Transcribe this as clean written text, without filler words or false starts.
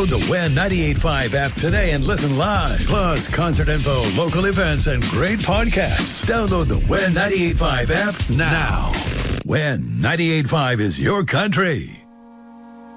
Download the WEN 98.5 app today and listen live. Plus, concert info, local events, and great podcasts. Download the WEN 98.5 app now. WEN 98.5 is your country.